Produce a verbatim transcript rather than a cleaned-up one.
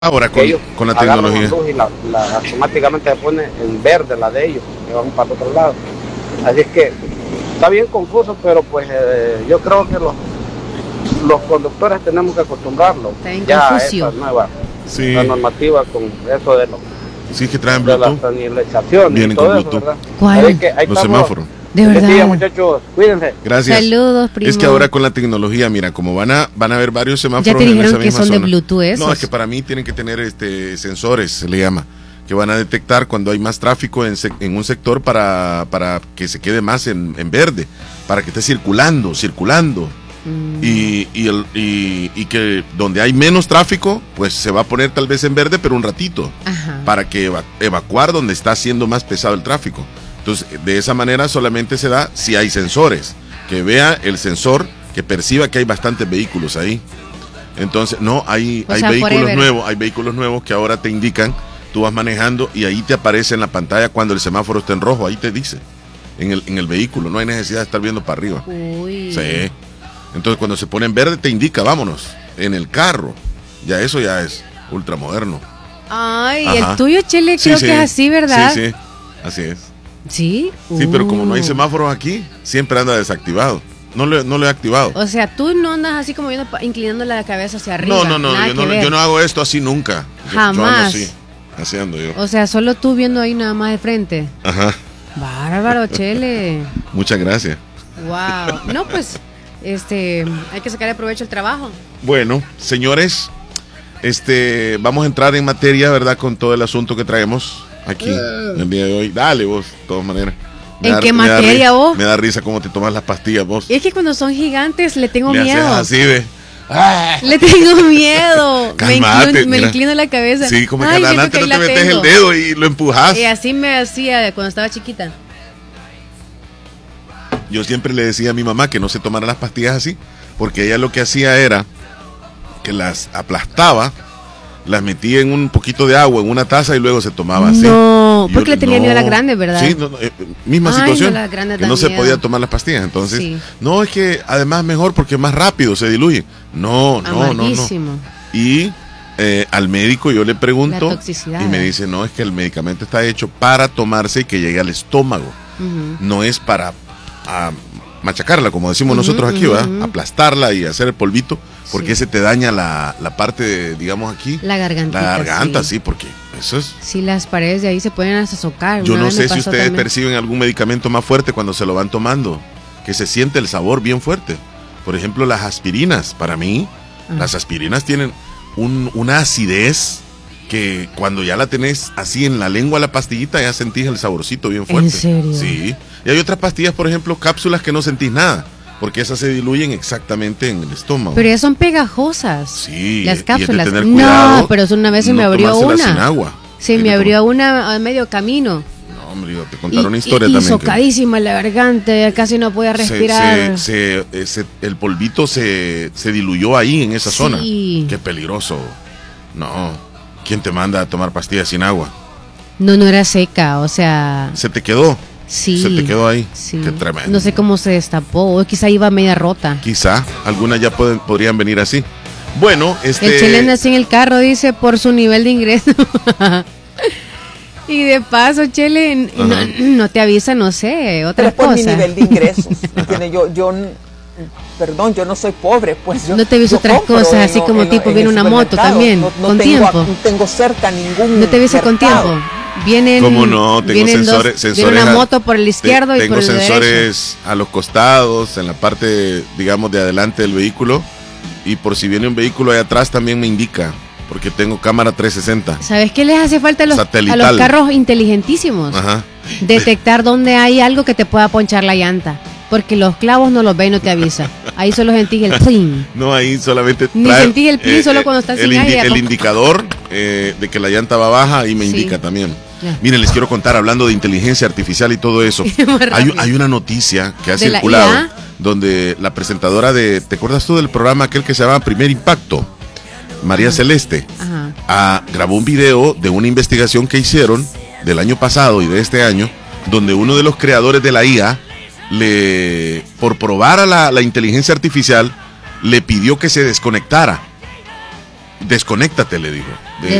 Ahora con, ellos con la agarran tecnología. la luz y la, la, automáticamente se pone en verde la de ellos, que van para el otro lado. Así es que está bien confuso, pero pues eh, yo creo que los, los conductores tenemos que acostumbrarlos ya a esta nueva sí. la normativa con eso de, los, sí, que traen de Bluetooth. la señalización y todo eso, ¿verdad? ¿Cuál? Así que ahí los estamos. semáforos. De verdad. Día, muchachos, cuídense. Gracias. Saludos, primo. Es que ahora con la tecnología, mira, como van a van a haber varios semáforos. Ya te dijeron en esa que misma son zona. de Bluetooth esos. No, es que para mí tienen que tener este sensores, se le llama, que van a detectar cuando hay más tráfico en, en un sector para, para que se quede más en, en verde, para que esté circulando, circulando. Mm. Y, y, el, y, y que donde hay menos tráfico, pues se va a poner tal vez en verde, pero un ratito. Ajá. Para que eva evacuar donde está siendo más pesado el tráfico. Entonces, de esa manera solamente se da si hay sensores, que vea el sensor, que perciba que hay bastantes vehículos ahí. Entonces, no, hay, hay vehículos forever. nuevos, hay vehículos nuevos que ahora te indican, tú vas manejando y ahí te aparece en la pantalla cuando el semáforo está en rojo, ahí te dice, en el, en el vehículo, no hay necesidad de estar viendo para arriba. Uy. Sí. Entonces, cuando se pone en verde te indica, vámonos, en el carro, ya eso ya es ultramoderno. Ay, Ajá. el tuyo, Chele, creo sí, que sí. es así, ¿verdad? Sí, sí, así es. ¿Sí? Sí, uh. pero como no hay Uh. semáforos aquí, siempre anda desactivado. No lo, no lo he activado. O sea, tú no andas así como viendo, inclinando la cabeza hacia arriba. No, no, no, yo no, yo no hago esto así nunca. Jamás. Yo, yo ando así, así ando yo. O sea, solo tú viendo ahí nada más de frente. Ajá. Bárbaro, Chele. Muchas gracias. Wow. No, pues, este, hay que sacarle provecho al trabajo. Bueno, señores, este, vamos a entrar en materia, ¿verdad? Con todo el asunto que traemos aquí uh. el día de hoy. Dale vos, de todas maneras. Me ¿En da, qué materia me vos? Me da risa cómo te tomas las pastillas vos. Es que cuando son gigantes le tengo le miedo. Haces así, ve. Ah. Le tengo miedo. Calmate, me, inclino, me inclino la cabeza. Sí, como Ay, que adelante no te metes tengo. el dedo y lo empujas. Y así me hacía cuando estaba chiquita. Yo siempre le decía a mi mamá que no se tomara las pastillas así, porque ella lo que hacía era que las aplastaba, las metía en un poquito de agua, en una taza y luego se tomaba así. No, porque yo, le tenía no, miedo a la grande, ¿verdad? Sí, no, no, eh, misma Ay, situación, no, la que no se miedo. podía tomar las pastillas. Entonces, sí. no, es que además mejor porque más rápido se diluye. No, no, no, no. Y eh, al médico yo le pregunto y me dice, no, es que el medicamento está hecho para tomarse y que llegue al estómago. Uh-huh. No es para a, machacarla, como decimos uh-huh, nosotros aquí, uh-huh. ¿verdad? Aplastarla y hacer el polvito, porque sí. ese te daña la, la parte, de, digamos aquí. La garganta. La garganta, sí. sí, porque eso es... Sí, las paredes de ahí se pueden hasta socar. Yo no sé si ustedes también. perciben algún medicamento más fuerte cuando se lo van tomando, que se siente el sabor bien fuerte. Por ejemplo, las aspirinas, para mí, uh-huh. las aspirinas tienen un, una acidez que cuando ya la tenés así en la lengua la pastillita ya sentís el saborcito bien fuerte. ¿En serio? Sí. Y hay otras pastillas, por ejemplo, cápsulas que no sentís nada, porque esas se diluyen exactamente en el estómago. Pero ellas son pegajosas. Sí. Las cápsulas. Y es de tener cuidado, no, pero una vez se no me abrió una. Sin agua. Sí, me abrió una a medio camino. No, hombre, yo te contaron una historia y, y también. socadísima que... la garganta, casi no podía respirar. Se, se, se, el polvito se, se diluyó ahí en esa sí. zona. Qué peligroso. No. ¿Quién te manda a tomar pastillas sin agua? No, no era seca, o sea... ¿Se te quedó? Sí. ¿Se te quedó ahí? Sí. Qué tremendo. No sé cómo se destapó, o quizá iba media rota. Quizá, algunas ya pueden, podrían venir así. Bueno, este... El Chele anda así en el carro, dice, por su nivel de ingreso. Y de paso, Chele, no, no te avisa, no sé, otras Pero por cosas. mi nivel de ingresos. yo, yo, perdón, yo no soy pobre, pues yo. No te avisa otras cosas, así en, como en, tipo en viene una moto también, no, no con tengo, tiempo. No tengo cerca ningún. No te avisa con tiempo. Vienen, ¿Cómo no? Tengo vienen sensores, dos, sensores. Viene una moto por el izquierdo te, y por el derecho. Tengo sensores a los costados, en la parte, digamos, de adelante del vehículo. Y por si viene un vehículo ahí atrás también me indica, porque tengo cámara trescientos sesenta. ¿Sabes qué les hace falta a los, a los carros inteligentísimos? Ajá. Detectar dónde hay algo que te pueda ponchar la llanta. Porque los clavos no los ve y no te avisa. Ahí solo sentís el plin. No, ahí solamente Ni trae, sentís el plin eh, solo cuando estás el sin indi aire. El indicador eh, de que la llanta va baja y me sí. indica también. Ya. Miren, les quiero contar, hablando de inteligencia artificial y todo eso. hay, hay una noticia que ha ¿De circulado la I A? Donde la presentadora de, ¿te acuerdas tú del programa aquel que se llama Primer Impacto? María Ajá. Celeste. Ajá. Ah, grabó un video de una investigación que hicieron del año pasado y de este año, donde uno de los creadores de la I A, le, por probar a la, la inteligencia artificial, le pidió que se desconectara. Desconéctate, le dijo.